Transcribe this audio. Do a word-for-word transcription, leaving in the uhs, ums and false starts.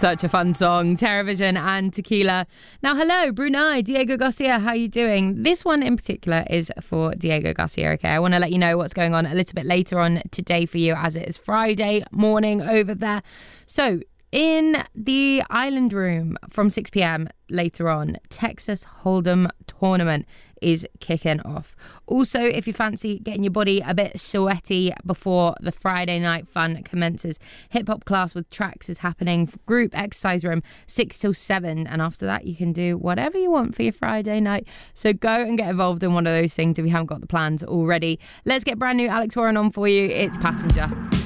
Such a fun song, TerraVision and Tequila. Now, hello, Brunei, Diego Garcia, how are you doing? This one in particular is for Diego Garcia, okay? I want to let you know what's going on a little bit later on today for you, as it is Friday morning over there. So, in the Island Room from six p.m. later on, Texas Hold'em tournament is kicking off. Also, if you fancy getting your body a bit sweaty before the Friday night fun commences, hip hop class with tracks is happening. Group exercise room six till seven, and after that you can do whatever you want for your Friday night. So go and get involved in one of those things if you haven't got the plans already. Let's get brand new Alex Warren on for you. It's Passenger.